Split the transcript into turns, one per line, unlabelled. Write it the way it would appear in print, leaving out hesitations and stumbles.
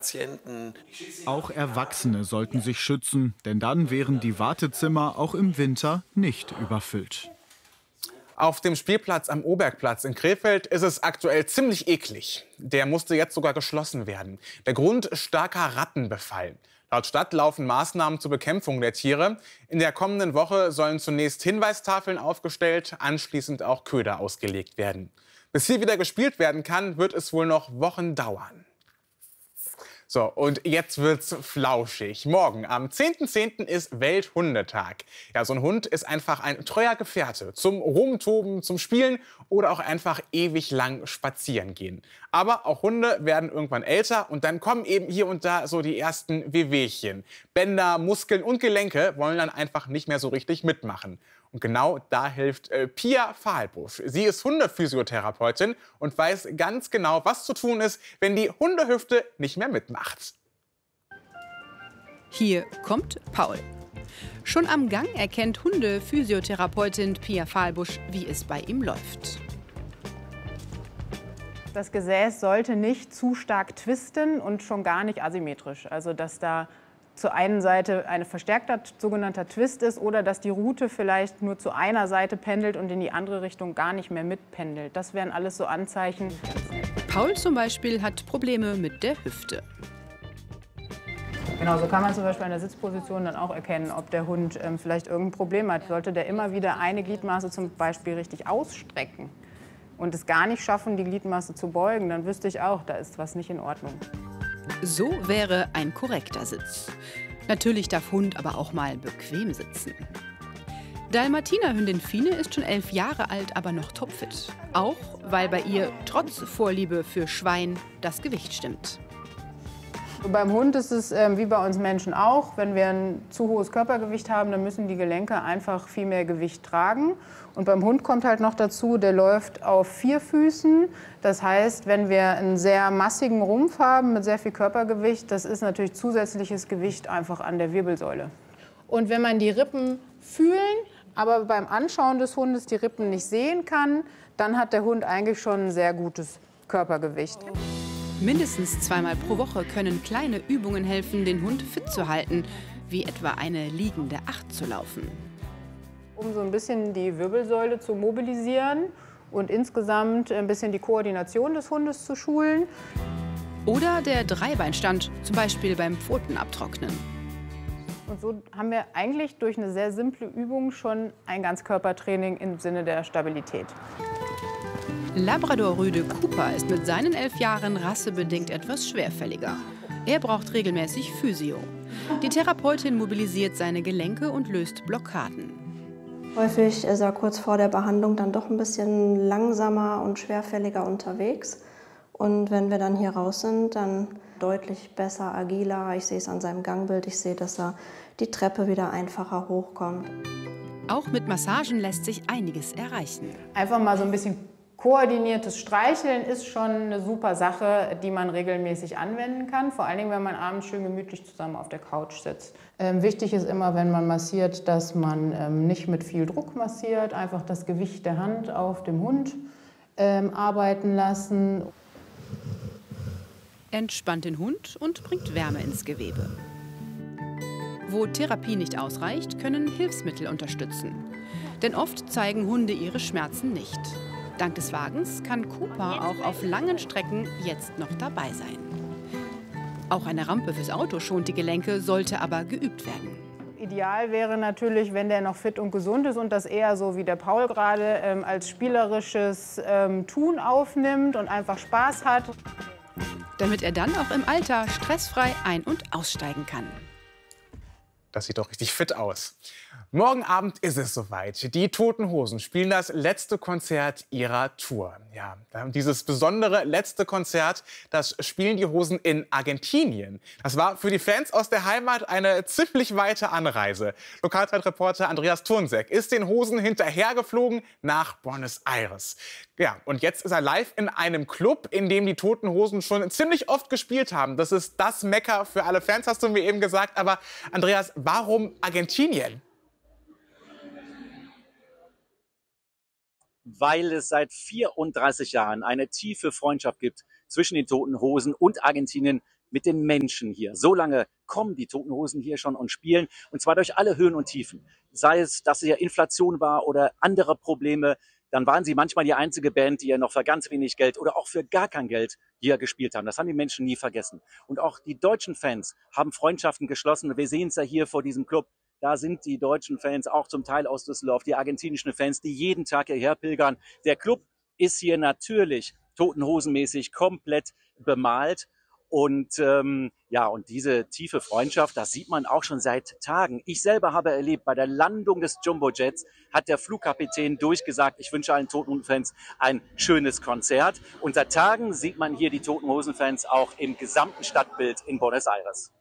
Patienten.
Auch Erwachsene sollten sich schützen, denn dann wären die Wartezimmer auch im Winter nicht überfüllt.
Auf dem Spielplatz am Obergplatz in Krefeld ist es aktuell ziemlich eklig. Der musste jetzt sogar geschlossen werden. Der Grund: starker Rattenbefall. Laut Stadt laufen Maßnahmen zur Bekämpfung der Tiere. In der kommenden Woche sollen zunächst Hinweistafeln aufgestellt, anschließend auch Köder ausgelegt werden. Bis hier wieder gespielt werden kann, wird es wohl noch Wochen dauern. So, und jetzt wird's flauschig. Morgen, am 10.10. ist Welthundetag. Ja, so ein Hund ist einfach ein treuer Gefährte zum Rumtoben, zum Spielen oder auch einfach ewig lang spazieren gehen. Aber auch Hunde werden irgendwann älter und dann kommen eben hier und da so die ersten Wehwehchen. Bänder, Muskeln und Gelenke wollen dann einfach nicht mehr so richtig mitmachen. Und genau da hilft Pia Fahlbusch. Sie ist Hundephysiotherapeutin und weiß ganz genau, was zu tun ist, wenn die Hundehüfte nicht mehr mitmacht.
Hier kommt Paul. Schon am Gang erkennt Hundephysiotherapeutin Pia Fahlbusch, wie es bei ihm läuft.
Das Gesäß sollte nicht zu stark twisten und schon gar nicht asymmetrisch. Also dass da zur einen Seite ein verstärkter sogenannter Twist ist oder dass die Rute vielleicht nur zu einer Seite pendelt und in die andere Richtung gar nicht mehr mitpendelt. Das wären alles so Anzeichen.
Paul zum Beispiel hat Probleme mit der Hüfte.
Genau, so kann man zum Beispiel an der Sitzposition dann auch erkennen, ob der Hund vielleicht irgendein Problem hat. Sollte der immer wieder eine Gliedmaße zum Beispiel richtig ausstrecken und es gar nicht schaffen, die Gliedmaße zu beugen, dann wüsste ich auch, da ist was nicht in Ordnung.
So wäre ein korrekter Sitz. Natürlich darf Hund aber auch mal bequem sitzen. Dalmatinerhündin Fine ist schon 11 Jahre alt, aber noch topfit. Auch weil bei ihr trotz Vorliebe für Schwein das Gewicht stimmt.
Beim Hund ist es wie bei uns Menschen auch. Wenn wir ein zu hohes Körpergewicht haben, dann müssen die Gelenke einfach viel mehr Gewicht tragen. Und beim Hund kommt halt noch dazu, der läuft auf 4 Füßen. Das heißt, wenn wir einen sehr massigen Rumpf haben mit sehr viel Körpergewicht, das ist natürlich zusätzliches Gewicht einfach an der Wirbelsäule. Und wenn man die Rippen fühlen, aber beim Anschauen des Hundes die Rippen nicht sehen kann, dann hat der Hund eigentlich schon ein sehr gutes Körpergewicht.
Mindestens 2-mal pro Woche können kleine Übungen helfen, den Hund fit zu halten, wie etwa eine liegende Acht zu laufen.
Um so ein bisschen die Wirbelsäule zu mobilisieren und insgesamt ein bisschen die Koordination des Hundes zu schulen.
Oder der Dreibeinstand, zum Beispiel beim Pfotenabtrocknen.
Und so haben wir eigentlich durch eine sehr simple Übung schon ein Ganzkörpertraining im Sinne der Stabilität.
Labrador-Rüde Cooper ist mit seinen 11 Jahren rassebedingt etwas schwerfälliger. Er braucht regelmäßig Physio. Die Therapeutin mobilisiert seine Gelenke und löst Blockaden.
Häufig ist er kurz vor der Behandlung dann doch ein bisschen langsamer und schwerfälliger unterwegs. Und wenn wir dann hier raus sind, dann deutlich besser, agiler. Ich sehe es an seinem Gangbild, ich sehe, dass er die Treppe wieder einfacher hochkommt.
Auch mit Massagen lässt sich einiges erreichen.
Einfach mal so ein bisschen koordiniertes Streicheln ist schon eine super Sache, die man regelmäßig anwenden kann. Vor allen Dingen, wenn man abends schön gemütlich zusammen auf der Couch sitzt. Wichtig ist immer, wenn man massiert, dass man nicht mit viel Druck massiert. Einfach das Gewicht der Hand auf dem Hund arbeiten lassen.
Entspannt den Hund und bringt Wärme ins Gewebe. Wo Therapie nicht ausreicht, können Hilfsmittel unterstützen. Denn oft zeigen Hunde ihre Schmerzen nicht. Dank des Wagens kann Cooper auch auf langen Strecken jetzt noch dabei sein. Auch eine Rampe fürs Auto schont die Gelenke, sollte aber geübt werden.
Ideal wäre natürlich, wenn der noch fit und gesund ist und das eher so wie der Paul gerade als spielerisches Tun aufnimmt und einfach Spaß hat.
Damit er dann auch im Alter stressfrei ein- und aussteigen kann.
Das sieht doch richtig fit aus. Morgen Abend ist es soweit. Die Toten Hosen spielen das letzte Konzert ihrer Tour. Ja, dieses besondere letzte Konzert, das spielen die Hosen in Argentinien. Das war für die Fans aus der Heimat eine ziemlich weite Anreise. Lokalzeitreporter Andreas Turnseck ist den Hosen hinterhergeflogen nach Buenos Aires. Ja, und jetzt ist er live in einem Club, in dem die Toten Hosen schon ziemlich oft gespielt haben. Das ist das Mekka für alle Fans, hast du mir eben gesagt. Aber Andreas, warum Argentinien?
Weil es seit 34 Jahren eine tiefe Freundschaft gibt zwischen den Toten Hosen und Argentinien.
mit den Menschen hier. So lange kommen die Toten Hosen hier schon und spielen, und zwar durch alle Höhen und Tiefen. Sei es, dass hier Inflation war oder andere Probleme, dann waren sie manchmal die einzige Band, die ja noch für ganz wenig Geld oder auch für gar kein Geld hier gespielt haben. Das haben die Menschen nie vergessen. Und auch die deutschen Fans haben Freundschaften geschlossen. Wir sehen es ja hier vor diesem Club. Da sind die deutschen Fans auch zum Teil aus Düsseldorf, die argentinischen Fans, die jeden Tag hierher pilgern. Der Club ist hier natürlich Toten Hosen-mäßig komplett bemalt. Und und diese tiefe Freundschaft, das sieht man auch schon seit Tagen. Ich selber habe erlebt, bei der Landung des Jumbo-Jets hat der Flugkapitän durchgesagt, ich wünsche allen Toten Hosen-Fans ein schönes Konzert. Und seit Tagen sieht man hier die Toten Hosen-Fans auch im gesamten Stadtbild in Buenos Aires.